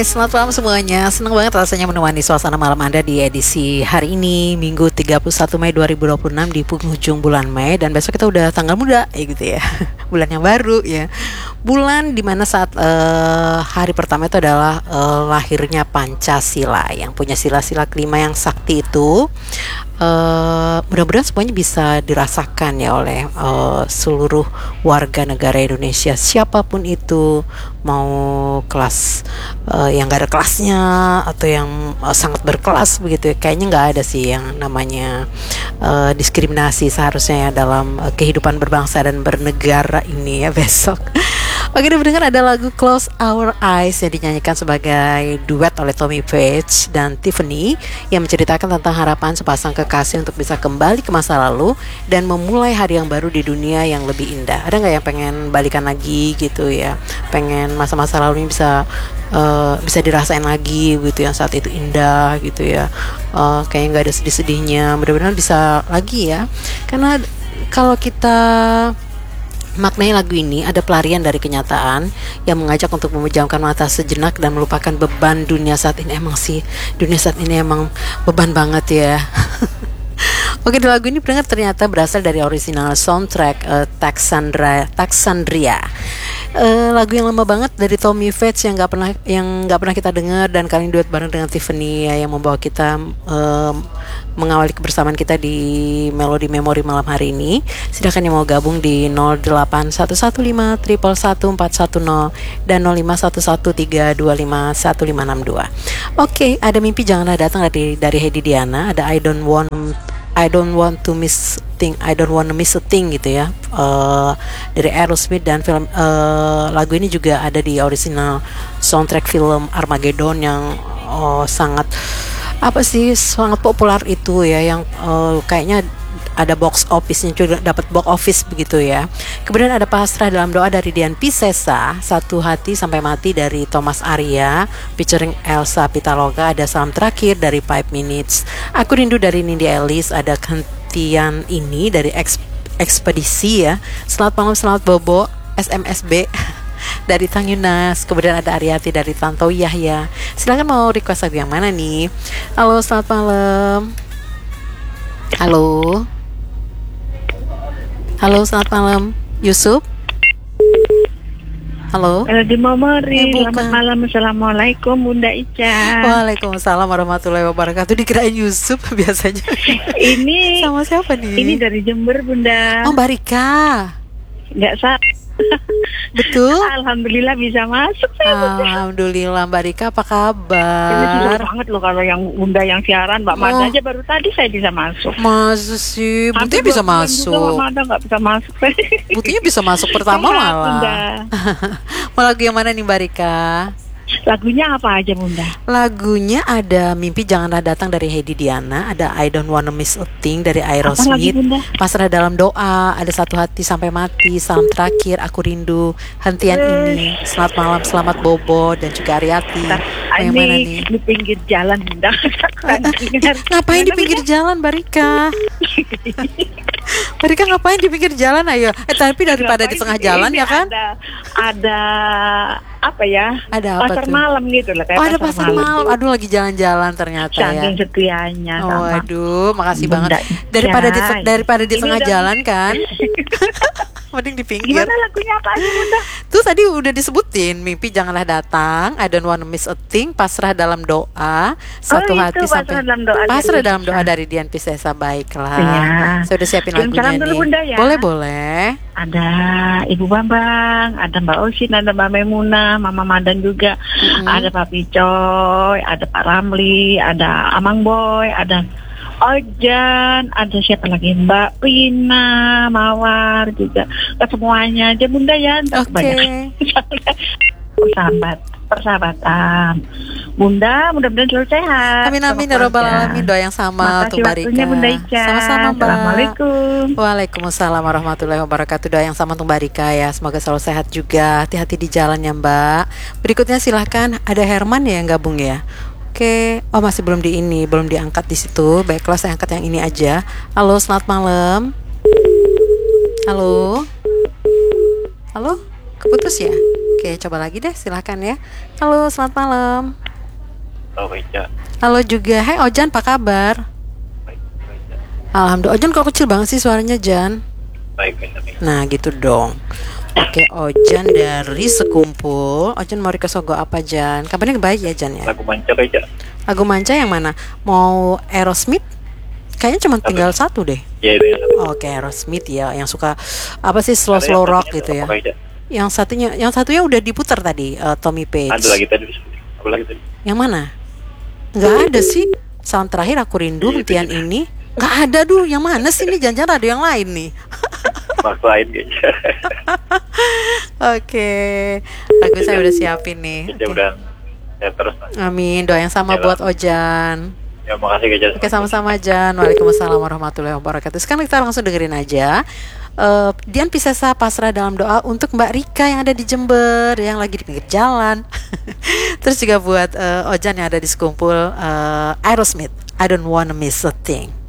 selamat malam semuanya. Senang banget rasanya menemani suasana malam Anda di edisi hari ini, Minggu 31 Mei 2026 di penghujung bulan Mei. Dan besok kita udah tanggal muda ya gitu ya. Bulan yang baru ya. Bulan dimana saat hari pertama itu adalah lahirnya Pancasila, yang punya sila-sila kelima yang sakti itu. Mudah-mudahan semuanya bisa dirasakan ya oleh seluruh warga negara Indonesia, siapapun itu, mau kelas yang gak ada kelasnya atau yang sangat berkelas begitu ya. Kayaknya gak ada sih yang namanya diskriminasi seharusnya ya dalam kehidupan berbangsa dan bernegara ini ya besok. Oke, dengar ada lagu Close Our Eyes yang dinyanyikan sebagai duet oleh Tommy Page dan Tiffany, yang menceritakan tentang harapan sepasang kekasih untuk bisa kembali ke masa lalu dan memulai hari yang baru di dunia yang lebih indah. Ada nggak yang pengen balikan lagi gitu ya? Pengen masa-masa lalu ini bisa dirasain lagi gitu, yang saat itu indah gitu ya. Kayaknya nggak ada sedih-sedihnya. Mudah-mudahan bisa lagi ya. Karena kalau kita maknai lagu ini, ada pelarian dari kenyataan yang mengajak untuk memejamkan mata sejenak dan melupakan beban dunia saat ini. Emang sih, dunia saat ini emang beban banget ya. Oke, di lagu ini pendengar ternyata berasal dari original soundtrack Taxandria. Lagu yang lama banget dari Tommy Page yang nggak pernah kita dengar, dan kali ini duet bareng dengan Tiffany ya, yang membawa kita mengawali kebersamaan kita di Melodi Memori malam hari ini. Silakan yang mau gabung di 081151111410 dan 051132515662. Oke, ada Mimpi Janganlah Datang dari Heidi Diana, ada I don't want to miss a thing gitu ya, dari Aerosmith, dan film lagu ini juga ada di original soundtrack film Armageddon yang sangat populer itu ya, yang kayaknya ada box office-nya juga, dapat box office begitu ya. Kemudian ada Pasrah Dalam Doa dari Dian Piscesa, Satu Hati Sampai Mati dari Thomas Arya featuring Elsa Pitaloka, ada Salam Terakhir dari 5 Minutes, Aku Rindu dari Nindi Ellis, ada Kentian Ini dari Ekspedisi ya, Selamat Malam Selamat Bobo SMSB dari Tang Yunas. Kemudian ada Ariati dari Tanto Yahya. Silakan mau request lagu yang mana nih? Halo, selamat malam. Halo, selamat malam. Yusuf? Halo? Di Memori, selamat malam. Assalamualaikum Bunda Ica. Waalaikumsalam warahmatullahi wabarakatuh. Dikirain Yusuf biasanya. Ini sama siapa nih? Ini dari Jember Bunda. Oh, Mbak Rika. Nggak salah. Betul? Alhamdulillah bisa masuk saya, Bunda. Alhamdulillah. Mbak Rika, apa kabar? Ini susah banget loh kalau yang Bunda yang siaran. Mbak Mada aja baru tadi saya bisa masuk. Masa sih? Buktinya bisa masuk. Mbak Mada nggak bisa masuk. Buktinya bisa masuk pertama malah. Mau lagu yang mana nih Mbak Rika? Lagunya apa aja Bunda? Lagunya ada Mimpi Janganlah Datang dari Heidi Diana, ada I Don't Wanna Miss a Thing dari Aerosmith, Pasrah Dalam Doa, ada Satu Hati Sampai Mati, Salam Terakhir, Aku Rindu, Hentian Ini, Selamat Malam Selamat Bobo, dan juga Ariati. Yang mana nih? Di pinggir jalan Bunda. Ngapain di pinggir jalan Mbak Rika? Mbak Rika ngapain di pinggir jalan? Ayo, tapi daripada di tengah jalan ya kan? Ada apa ya? Ada apa pasar tuh? Malam gitu lah, kayak ada pasar malam. Aduh, lagi jalan-jalan ternyata saking ya. setianya sama. Waduh, makasih Bunda banget. Daripada di tengah jalan kan. Mending di pinggir. Gimana lagunya apa aja Bunda? Tuh tadi udah disebutin, Mimpi Janganlah Datang, I Don't Wanna Miss a Thing, Pasrah Dalam Doa, Satu Hati Sampai Pasrah Dalam Doa dari Dian Piscesa. Baiklah ya. Saya udah siapin lagunya nih. Bunda, ya. Boleh. Ada Ibu Bambang, ada Mbak Osin, ada Mbak Memuna, Mama Madan juga, ada Pak Picoy, ada Pak Ramli, ada Amang Boy, ada Ojan, ada siapa lagi, Mbak Pina, Mawar juga, semuanya aja Bunda ya. Oke. Persahabatan Bunda, mudah-mudahan selalu sehat. Amin ya robbal alamin. Doa yang sama untuk Mbak Rika. Bunda Ica. Sama-sama Mbak. Assalamualaikum. Waalaikumsalam warahmatullahi wabarakatuh. Doa yang sama untuk Mbak Rika ya. Semoga selalu sehat juga. Hati-hati di jalan ya Mbak. Berikutnya silahkan, ada Herman ya yang gabung ya. Oke, masih belum diangkat di situ. Baiklah, saya angkat yang ini aja. Halo, selamat malam. Halo, keputus ya? Oke, coba lagi deh, silahkan ya. Halo, selamat malam. Oh, baik, ya. Halo juga, hai Ojan, apa kabar? Baik, baik, ya. Alhamdulillah, Ojan kok kecil banget sih suaranya, Jan? Baik, baik, baik. Nah, gitu dong. Oke, Ojan dari Sekumpul. Ojan mau request lagu apa, Jan? Kabarnya baik ya, Jan ya? Lagu manca baik, ya. Lagu manca yang mana? Mau Aerosmith? Kayaknya cuma tinggal satu deh. Ya, itu yang satu. Oke, Aerosmith ya, yang suka apa sih slow Ada slow yang rock satunya gitu ya. apa, baik, ya? Yang satunya udah diputar tadi, Tommy Page. Ada lagi tadi. Apa lagi tadi? Yang mana? Nggak ada sih. Sound terakhir aku rindu Iya, impian iya. ini. Nggak ada duh. Yang mana sih ini? Jangan-jangan ada yang lain nih. Mas lain kayaknya. Oke, lagu saya udah siapin nih. Ya udah. Ya terus. Amin. Doa yang sama Ya, buat Bang. Ojan. Ya makasih Kak Jan. Oke, sama-sama Jan. Waalaikumsalam warahmatullahi wabarakatuh. Sekarang kita langsung dengerin aja Dian Piscesa pasrah dalam doa untuk Mbak Rika yang ada di Jember, yang lagi di pinggir jalan. Terus juga buat Ojan yang ada di Sekumpul, Aerosmith, I Don't Wanna Miss a Thing.